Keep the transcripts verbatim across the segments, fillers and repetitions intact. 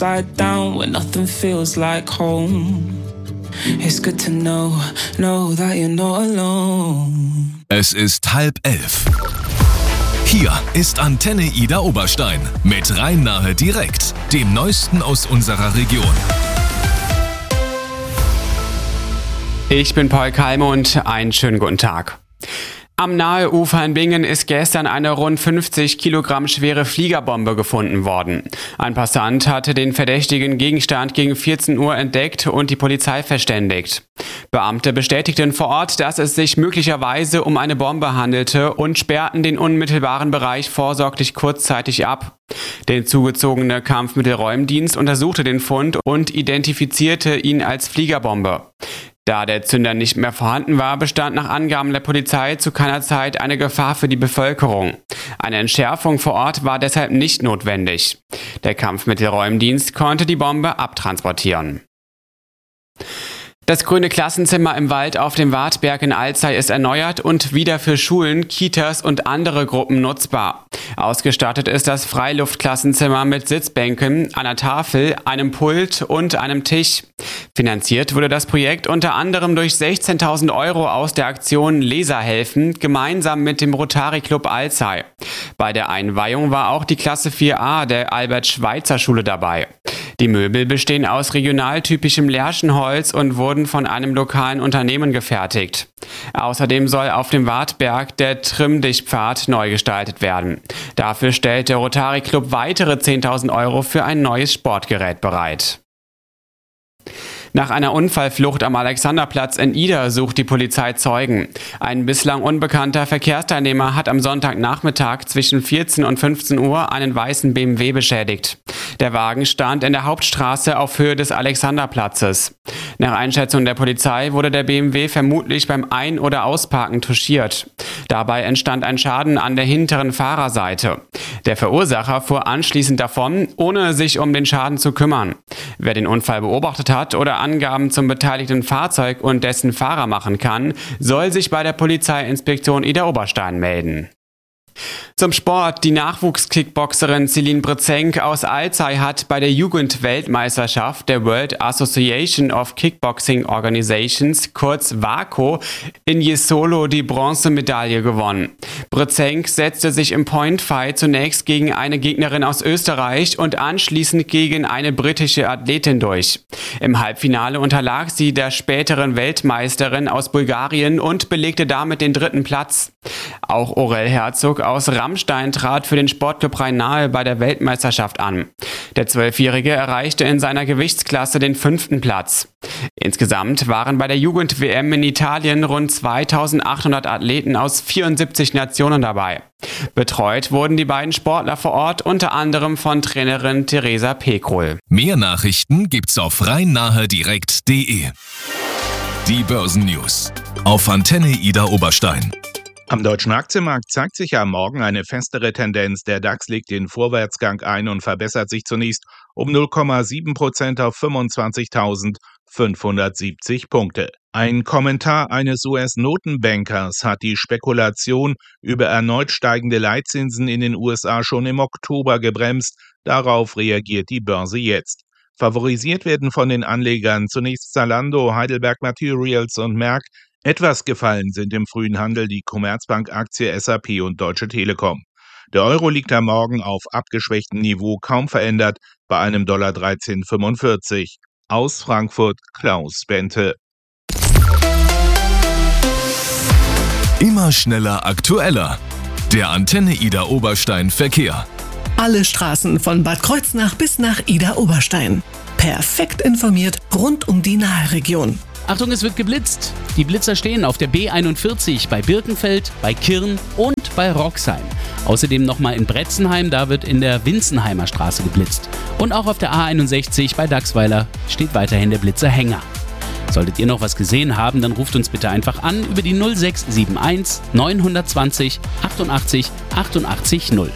Died down when nothing feels like home. It's good to know, know that you're not alone. Es ist halb elf. Hier ist Antenne Ida Oberstein mit Rhein-Nahe direkt, dem Neuesten aus unserer Region. Ich bin Paul Kalme und einen schönen guten Tag. Am Naheufer in Bingen ist gestern eine rund fünfzig Kilogramm schwere Fliegerbombe gefunden worden. Ein Passant hatte den verdächtigen Gegenstand gegen vierzehn Uhr entdeckt und die Polizei verständigt. Beamte bestätigten vor Ort, dass es sich möglicherweise um eine Bombe handelte und sperrten den unmittelbaren Bereich vorsorglich kurzzeitig ab. Der zugezogene Kampfmittelräumdienst untersuchte den Fund und identifizierte ihn als Fliegerbombe. Da der Zünder nicht mehr vorhanden war, bestand nach Angaben der Polizei zu keiner Zeit eine Gefahr für die Bevölkerung. Eine Entschärfung vor Ort war deshalb nicht notwendig. Der Kampfmittelräumdienst konnte die Bombe abtransportieren. Das grüne Klassenzimmer im Wald auf dem Wartberg in Alzey ist erneuert und wieder für Schulen, Kitas und andere Gruppen nutzbar. Ausgestattet ist das Freiluftklassenzimmer mit Sitzbänken, einer Tafel, einem Pult und einem Tisch. Finanziert wurde das Projekt unter anderem durch sechzehntausend Euro aus der Aktion Leser helfen, gemeinsam mit dem Rotary Club Alzey. Bei der Einweihung war auch die Klasse vier a der Albert-Schweitzer-Schule dabei. Die Möbel bestehen aus regionaltypischem Lärchenholz und wurden von einem lokalen Unternehmen gefertigt. Außerdem soll auf dem Wartberg der Trimm-Dich-Pfad neu gestaltet werden. Dafür stellt der Rotary Club weitere zehntausend Euro für ein neues Sportgerät bereit. Nach einer Unfallflucht am Alexanderplatz in Ida sucht die Polizei Zeugen. Ein bislang unbekannter Verkehrsteilnehmer hat am Sonntagnachmittag zwischen vierzehn und fünfzehn Uhr einen weißen B M W beschädigt. Der Wagen stand in der Hauptstraße auf Höhe des Alexanderplatzes. Nach Einschätzung der Polizei wurde der B M W vermutlich beim Ein- oder Ausparken touchiert. Dabei entstand ein Schaden an der hinteren Fahrerseite. Der Verursacher fuhr anschließend davon, ohne sich um den Schaden zu kümmern. Wer den Unfall beobachtet hat oder Angaben zum beteiligten Fahrzeug und dessen Fahrer machen kann, soll sich bei der Polizeiinspektion Ida Oberstein melden. Zum Sport. Die Nachwuchs-Kickboxerin Celine Brezenk aus Alzey hat bei der Jugendweltmeisterschaft der World Association of Kickboxing Organizations, kurz WAKO, in Jesolo die Bronzemedaille gewonnen. Brezenk setzte sich im Point-Fight zunächst gegen eine Gegnerin aus Österreich und anschließend gegen eine britische Athletin durch. Im Halbfinale unterlag sie der späteren Weltmeisterin aus Bulgarien und belegte damit den dritten Platz. Auch Aurel Herzog aus Rammstein trat für den Sportclub Rhein-Nahe bei der Weltmeisterschaft an. Der Zwölfjährige erreichte in seiner Gewichtsklasse den fünften Platz. Insgesamt waren bei der Jugend-W M in Italien rund zweitausendachthundert Athleten aus vierundsiebzig Nationen dabei. Betreut wurden die beiden Sportler vor Ort unter anderem von Trainerin Theresa Pekrol. Mehr Nachrichten gibt's auf rhein-nahe direkt punkt de. Die Börsennews auf Antenne Ida Oberstein. Am deutschen Aktienmarkt zeigt sich am Morgen eine festere Tendenz. Der DAX legt den Vorwärtsgang ein und verbessert sich zunächst um null Komma sieben Prozent auf fünfundzwanzigtausendfünfhundertsiebzig Punkte. Ein Kommentar eines U S-Notenbankers hat die Spekulation über erneut steigende Leitzinsen in den U S A schon im Oktober gebremst. Darauf reagiert die Börse jetzt. Favorisiert werden von den Anlegern zunächst Zalando, Heidelberg Materials und Merck. Etwas gefallen sind im frühen Handel die Commerzbank-Aktie, S A P und Deutsche Telekom. Der Euro liegt am Morgen auf abgeschwächtem Niveau kaum verändert bei einem Dollar dreizehn fünfundvierzig. Aus Frankfurt Klaus Bente. Immer schneller, aktueller. Der Antenne Ida Oberstein Verkehr. Alle Straßen von Bad Kreuznach bis nach Ida Oberstein. Perfekt informiert rund um die Naheregion. Achtung, es wird geblitzt. Die Blitzer stehen auf der B einundvierzig bei Birkenfeld, bei Kirn und bei Roxheim. Außerdem nochmal in Bretzenheim, da wird in der Winzenheimer Straße geblitzt. Und auch auf der A einundsechzig bei Dachsweiler steht weiterhin der Blitzerhänger. Solltet ihr noch was gesehen haben, dann ruft uns bitte einfach an über die null sechs sieben eins neun zwei null achtundachtzig achtundachtzig null.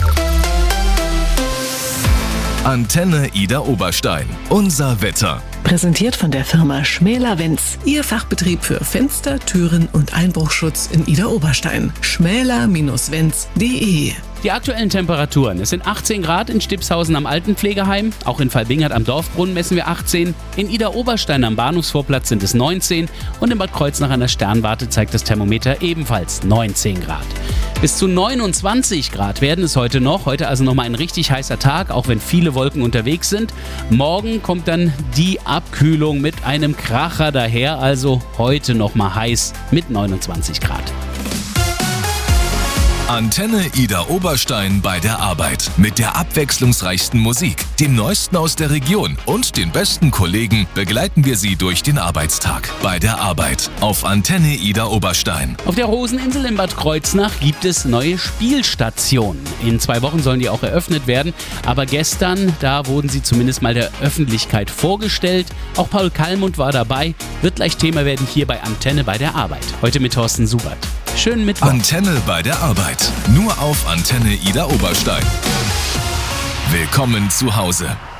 Antenne Ida Oberstein. Unser Wetter. Präsentiert von der Firma Schmäler-Wenz. Ihr Fachbetrieb für Fenster, Türen und Einbruchschutz in Ida Oberstein. schmäler Bindestrich wenz punkt de Die aktuellen Temperaturen. Es sind achtzehn Grad in Stipshausen am Altenpflegeheim. Auch in Valbingert am Dorfbrunnen messen wir achtzehn. In Idar-Oberstein am Bahnhofsvorplatz sind es neunzehn. Und in Bad Kreuznach an der Sternwarte zeigt das Thermometer ebenfalls neunzehn Grad. Bis zu neunundzwanzig Grad werden es heute noch. Heute also nochmal ein richtig heißer Tag, auch wenn viele Wolken unterwegs sind. Morgen kommt dann die Abkühlung mit einem Kracher daher. Also heute nochmal heiß mit neunundzwanzig Grad. Antenne Idar Oberstein bei der Arbeit. Mit der abwechslungsreichsten Musik, dem Neuesten aus der Region und den besten Kollegen begleiten wir Sie durch den Arbeitstag. Bei der Arbeit auf Antenne Idar Oberstein. Auf der Roseninsel in Bad Kreuznach gibt es neue Spielstationen. In zwei Wochen sollen die auch eröffnet werden. Aber gestern, da wurden sie zumindest mal der Öffentlichkeit vorgestellt. Auch Paul Kallmund war dabei. Wird gleich Thema werden hier bei Antenne bei der Arbeit. Heute mit Thorsten Subert. Schönen Mittwoch. Antenne bei der Arbeit. Nur auf Antenne Idar Oberstein. Willkommen zu Hause.